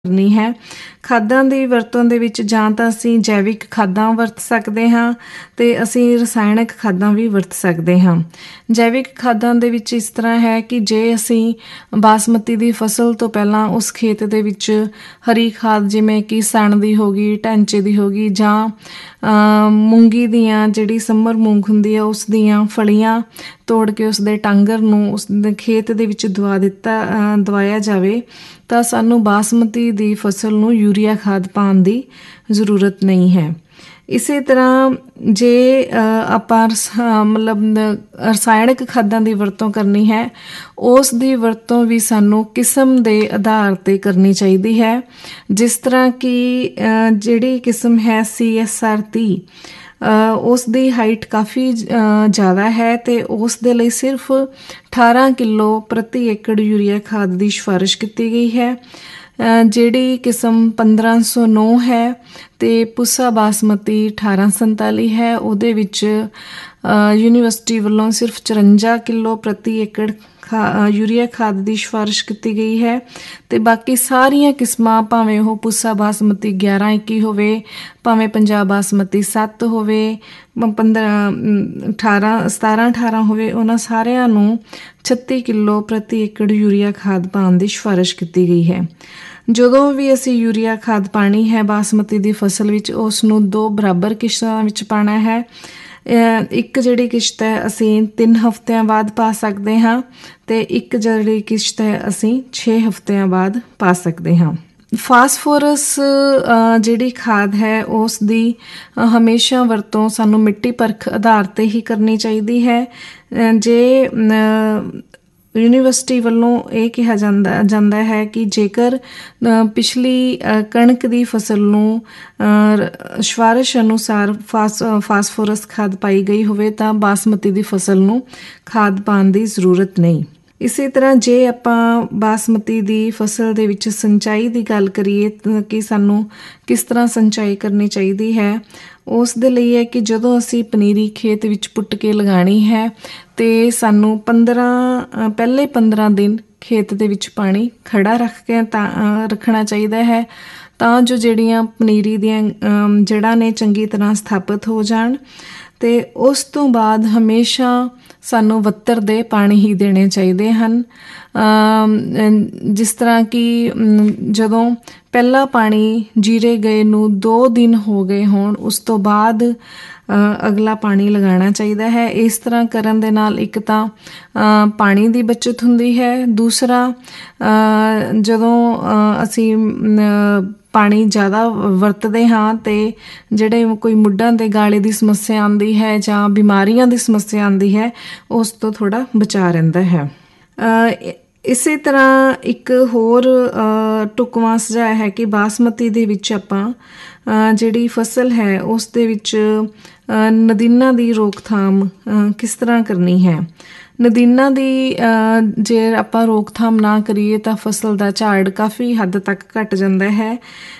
ਕਰਨੀ ਹੈ। ਖਾਦਾਂ ਦੀ ਵਰਤੋਂ ਦੇ ਵਿੱਚ ਜਾਂ ਤਾਂ ਅਸੀਂ ਜੈਵਿਕ ਖਾਦਾਂ ਵਰਤ ਸਕਦੇ ਹਾਂ ਅਤੇ ਅਸੀਂ ਰਸਾਇਣਕ ਖਾਦਾਂ ਵੀ ਵਰਤ ਸਕਦੇ ਹਾਂ। ਜੈਵਿਕ ਖਾਦਾਂ ਦੇ ਵਿੱਚ ਇਸ ਤਰ੍ਹਾਂ ਹੈ ਕਿ ਜੇ ਅਸੀਂ ਬਾਸਮਤੀ ਦੀ ਫਸਲ ਤੋਂ ਪਹਿਲਾਂ ਉਸ ਖੇਤ ਦੇ ਵਿੱਚ ਹਰੀ ਖਾਦ ਜਿਵੇਂ ਕਿ ਸਣ ਦੀ ਹੋ ਗਈ, ਢਾਂਚੇ ਦੀ ਹੋ ਗਈ ਜਾਂ ਮੂੰਗੀ ਦੀਆਂ ਜਿਹੜੀ ਸੰਮਰ ਮੂੰਗ ਹੁੰਦੀ ਹੈ ਉਸ ਦੀਆਂ ਫਲੀਆਂ ਤੋੜ ਕੇ ਉਸਦੇ ਟਾਂਗਰ ਨੂੰ ਉਸ ਖੇਤ ਦੇ ਵਿੱਚ ਦਵਾਇਆ ਜਾਵੇ ਤਾਂ ਸਾਨੂੰ ਬਾਸਮਤੀ ਦੀ ਫਸਲ ਨੂੰ ਯੂਰੀਆ ਖਾਦ ਪਾਉਣ ਦੀ ਜ਼ਰੂਰਤ ਨਹੀਂ ਹੈ। ਇਸੇ ਤਰ੍ਹਾਂ ਜੇ ਆਪਾਂ ਰਸਾਇਣਕ ਖਾਦਾਂ ਦੀ ਵਰਤੋਂ ਕਰਨੀ ਹੈ ਉਸ ਦੀ ਵਰਤੋਂ ਵੀ ਸਾਨੂੰ ਕਿਸਮ ਦੇ ਆਧਾਰ 'ਤੇ ਕਰਨੀ ਚਾਹੀਦੀ ਹੈ। ਜਿਸ ਤਰ੍ਹਾਂ ਕਿ ਜਿਹੜੀ ਕਿਸਮ ਹੈ CSR 30 ਉਸ ਦੀ ਹਾਈਟ ਕਾਫੀ ਜ਼ਿਆਦਾ ਹੈ ਅਤੇ ਉਸ ਦੇ ਲਈ ਸਿਰਫ 18 ਕਿਲੋ ਪ੍ਰਤੀ ਏਕੜ ਯੂਰੀਆ ਖਾਦ ਦੀ ਸਿਫਾਰਿਸ਼ ਕੀਤੀ ਗਈ ਹੈ। ਜਿਹੜੀ ਕਿਸਮ 1509 ਹੈ ਅਤੇ ਪੂਸਾ ਬਾਸਮਤੀ 1847 ਹੈ ਉਹਦੇ ਵਿੱਚ ਯੂਨੀਵਰਸਿਟੀ ਵੱਲੋਂ ਸਿਰਫ 54 ਕਿਲੋ ਪ੍ਰਤੀ ਏਕੜ ਯੂਰੀਆ ਖਾਦ ਦੀ ਸਿਫਾਰਿਸ਼ ਕੀਤੀ ਗਈ ਹੈ ਅਤੇ ਬਾਕੀ ਸਾਰੀਆਂ ਕਿਸਮਾਂ ਭਾਵੇਂ ਉਹ ਪੂਸਾ ਬਾਸਮਤੀ 1121 ਹੋਵੇ, ਭਾਵੇਂ ਪੰਜਾਬ ਬਾਸਮਤੀ 7 ਹੋਵੇ, 1718 ਹੋਵੇ, ਉਹਨਾਂ ਸਾਰਿਆਂ ਨੂੰ 36 ਕਿਲੋ ਪ੍ਰਤੀ ਏਕੜ ਯੂਰੀਆ ਖਾਦ ਪਾਉਣ ਦੀ ਸਿਫਾਰਿਸ਼ ਕੀਤੀ ਗਈ ਹੈ। ਜਦੋਂ ਵੀ ਅਸੀਂ ਯੂਰੀਆ ਖਾਦ ਪਾਉਣੀ ਹੈ ਬਾਸਮਤੀ ਦੀ ਫਸਲ ਵਿੱਚ ਉਸ ਨੂੰ 2 ਬਰਾਬਰ ਕਿਸ਼ਤਾਂ ਵਿੱਚ ਪਾਉਣਾ ਹੈ। ਇੱਕ ਜਿਹੜੀ ਕਿਸ਼ਤ ਹੈ ਅਸੀਂ 3 ਹਫ਼ਤਿਆਂ ਬਾਅਦ ਪਾ ਸਕਦੇ ਹਾਂ ਅਤੇ ਇੱਕ ਜਿਹੜੀ ਕਿਸ਼ਤ ਹੈ ਅਸੀਂ 6 ਹਫ਼ਤਿਆਂ ਬਾਅਦ ਪਾ ਸਕਦੇ ਹਾਂ। ਫਾਸਫੋਰਸ ਜਿਹੜੀ ਖਾਦ ਹੈ ਉਸ ਦੀ ਹਮੇਸ਼ਾ ਵਰਤੋਂ ਸਾਨੂੰ ਮਿੱਟੀ ਪਰਖ ਆਧਾਰ 'ਤੇ ਹੀ ਕਰਨੀ ਚਾਹੀਦੀ ਹੈ। ਜੇ ਯੂਨੀਵਰਸਿਟੀ ਵੱਲੋਂ ਇਹ ਕਿਹਾ ਜਾਂਦਾ ਹੈ ਕਿ ਜੇਕਰ ਪਿਛਲੀ ਕਣਕ ਦੀ ਫਸਲ ਨੂੰ ਸਿਫਾਰਿਸ਼ ਅਨੁਸਾਰ ਫਾਸਫੋਰਸ ਖਾਦ ਪਾਈ ਗਈ ਹੋਵੇ ਤਾਂ ਬਾਸਮਤੀ ਦੀ ਫਸਲ ਨੂੰ ਖਾਦ ਪਾਉਣ ਦੀ ਜ਼ਰੂਰਤ ਨਹੀਂ। ਇਸੇ ਤਰ੍ਹਾਂ ਜੇ ਆਪਾਂ ਬਾਸਮਤੀ ਦੀ ਫਸਲ ਦੇ ਵਿੱਚ ਸਿੰਚਾਈ ਦੀ ਗੱਲ ਕਰੀਏ ਕਿ ਸਾਨੂੰ ਕਿਸ ਤਰ੍ਹਾਂ ਸਿੰਚਾਈ ਕਰਨੀ ਚਾਹੀਦੀ ਹੈ ਉਸ ਦੇ ਲਈ ਹੈ ਕਿ ਜਦੋਂ ਅਸੀਂ ਪਨੀਰੀ ਖੇਤ ਵਿੱਚ ਪੁੱਟ ਕੇ ਲਗਾਉਣੀ ਹੈ ਅਤੇ ਸਾਨੂੰ ਪਹਿਲੇ 15 ਦਿਨ ਖੇਤ ਦੇ ਵਿੱਚ ਪਾਣੀ ਖੜਾ ਰੱਖਣਾ ਚਾਹੀਦਾ ਹੈ ਤਾਂ ਜੋ ਜਿਹੜੀਆਂ ਪਨੀਰੀ ਦੀਆਂ ਜੜ੍ਹਾਂ ਨੇ ਚੰਗੀ ਤਰ੍ਹਾਂ ਸਥਾਪਿਤ ਹੋ ਜਾਣ ਅਤੇ ਉਸ ਤੋਂ ਬਾਅਦ ਹਮੇਸ਼ਾ ਸਾਨੂੰ ਵੱਤਰ ਦੇ ਪਾਣੀ ਹੀ ਦੇਣੇ ਚਾਹੀਦੇ ਹਨ। ਜਿਸ ਤਰ੍ਹਾਂ ਕਿ ਜਦੋਂ ਪਹਿਲਾ ਪਾਣੀ ਜੀਰੇ ਗਏ ਨੂੰ 2 ਦਿਨ ਹੋ ਗਏ ਹੋਣ ਉਸ ਤੋਂ ਬਾਅਦ ਅਗਲਾ ਪਾਣੀ ਲਗਾਉਣਾ ਚਾਹੀਦਾ ਹੈ। ਇਸ ਤਰ੍ਹਾਂ ਕਰਨ ਦੇ ਨਾਲ ਇੱਕ ਤਾਂ ਪਾਣੀ ਦੀ ਬੱਚਤ ਹੁੰਦੀ ਹੈ, ਦੂਸਰਾ ਜਦੋਂ ਅਸੀਂ ਪਾਣੀ ਜ਼ਿਆਦਾ ਵਰਤਦੇ ਹਾਂ ਅਤੇ ਜਿਹੜੇ ਕੋਈ ਮੁੱਢਾਂ ਦੇ ਗਾਲੇ ਦੀ ਸਮੱਸਿਆ ਆਉਂਦੀ ਹੈ ਜਾਂ ਬਿਮਾਰੀਆਂ ਦੀ ਸਮੱਸਿਆ ਆਉਂਦੀ ਹੈ ਉਸ ਤੋਂ ਥੋੜ੍ਹਾ ਬਚਾਅ ਰਹਿੰਦਾ ਹੈ। ਇਸੇ ਤਰ੍ਹਾਂ ਇੱਕ ਹੋਰ ਢੁਕਵਾਂ ਸੁਝਾਅ ਹੈ ਕਿ ਬਾਸਮਤੀ ਦੇ ਵਿੱਚ ਆਪਾਂ ਜਿਹੜੀ ਫਸਲ ਹੈ ਉਸ ਦੇ ਵਿੱਚ ਨਦੀਨਾਂ ਦੀ ਰੋਕਥਾਮ ਕਿਸ ਤਰ੍ਹਾਂ ਕਰਨੀ ਹੈ। ਨਦੀਨਾਂ ਦੀ ਜੇ ਆਪਾਂ ਰੋਕਥਾਮ ਨਾ ਕਰੀਏ ਤਾਂ ਫਸਲ ਦਾ ਝਾੜ ਕਾਫੀ ਹੱਦ ਤੱਕ ਘੱਟ ਜਾਂਦਾ ਹੈ।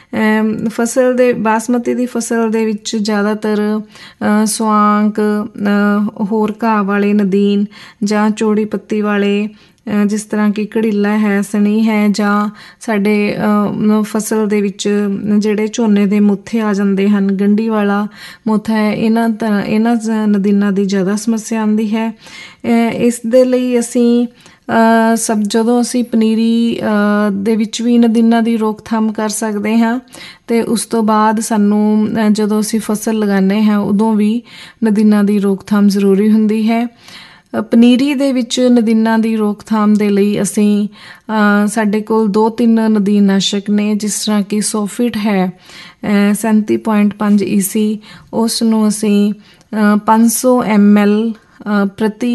ਬਾਸਮਤੀ ਦੀ ਫਸਲ ਦੇ ਵਿੱਚ ਜ਼ਿਆਦਾਤਰ ਸੁਆਂਕ, ਹੋਰ ਘਾਹ ਵਾਲੇ ਨਦੀਨ ਜਾਂ ਚੌੜੀ ਪੱਤੀ ਵਾਲੇ ਜਿਸ ਤਰ੍ਹਾਂ ਕਿ ਘੜੀਲਾ ਹੈ, ਸਣੀ ਹੈ ਜਾਂ ਸਾਡੇ ਫਸਲ ਦੇ ਵਿੱਚ ਜਿਹੜੇ ਝੋਨੇ ਦੇ ਮੁੱਥੇ ਆ ਜਾਂਦੇ ਹਨ, ਗੰਢੀ ਵਾਲਾ ਮੁੱਥਾ ਹੈ, ਇਹਨਾਂ ਨਦੀਨਾਂ ਦੀ ਜ਼ਿਆਦਾ ਸਮੱਸਿਆ ਆਉਂਦੀ ਹੈ। ਇਸ ਦੇ ਲਈ ਅਸੀਂ ਜਦੋਂ ਅਸੀਂ ਪਨੀਰੀ ਦੇ ਵਿੱਚ ਵੀ ਨਦੀਨਾਂ ਦੀ ਰੋਕਥਾਮ ਕਰ ਸਕਦੇ ਹਾਂ ਅਤੇ ਉਸ ਤੋਂ ਬਾਅਦ ਸਾਨੂੰ ਜਦੋਂ ਅਸੀਂ ਫਸਲ ਲਗਾਉਂਦੇ ਹਾਂ ਉਦੋਂ ਵੀ ਨਦੀਨਾਂ ਦੀ ਰੋਕਥਾਮ ਜ਼ਰੂਰੀ ਹੁੰਦੀ ਹੈ। ਪਨੀਰੀ ਦੇ ਵਿੱਚ ਨਦੀਨਾਂ ਦੀ ਰੋਕਥਾਮ ਦੇ ਲਈ ਅਸੀਂ ਸਾਡੇ ਕੋਲ 2-3 ਨਦੀਨਨਾਸ਼ਕ ਨੇ ਜਿਸ ਤਰ੍ਹਾਂ ਕਿ ਸੋਫਿਟ ਹੈ 37.5 EC, ਉਸ ਨੂੰ ਅਸੀਂ 500 ml ਪ੍ਰਤੀ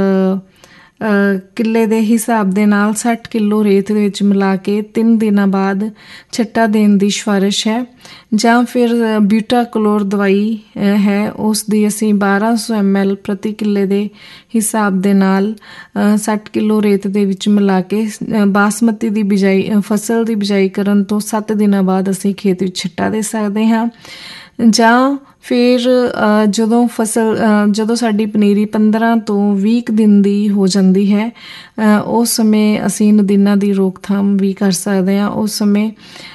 ਕਿੱਲੇ ਦੇ ਹਿਸਾਬ ਦੇ ਨਾਲ 60 ਕਿਲੋ ਰੇਤ ਦੇ ਵਿੱਚ ਮਿਲਾ ਕੇ 3 ਦਿਨਾਂ ਬਾਅਦ ਛਿੱਟਾ ਦੇਣ ਦੀ ਸਿਫਾਰਿਸ਼ ਹੈ। ਜਾਂ ਫਿਰ ਬਿਊਟਾਕਲੋਰ ਦਵਾਈ ਹੈ ਉਸ ਦੀ ਅਸੀਂ 1200 ml ਪ੍ਰਤੀ ਕਿੱਲੇ ਦੇ ਹਿਸਾਬ ਦੇ ਨਾਲ 60 ਕਿਲੋ ਰੇਤ ਦੇ ਵਿੱਚ ਮਿਲਾ ਕੇ ਬਾਸਮਤੀ ਦੀ ਫਸਲ ਦੀ ਬਿਜਾਈ ਕਰਨ ਤੋਂ 7 ਦਿਨਾਂ ਬਾਅਦ ਅਸੀਂ ਖੇਤ ਵਿੱਚ ਛਿੱਟਾ ਦੇ ਸਕਦੇ ਹਾਂ। ਜਾਂ ਫਿਰ ਜਦੋਂ ਸਾਡੀ ਪਨੀਰੀ 15 ਤੋਂ 20 ਦਿਨ ਦੀ ਹੋ ਜਾਂਦੀ ਹੈ ਉਸ ਸਮੇਂ ਅਸੀਂ ਨਦੀਨਾਂ ਦੀ ਰੋਕਥਾਮ ਵੀ ਕਰ ਸਕਦੇ ਹਾਂ। ਉਸ ਸਮੇਂ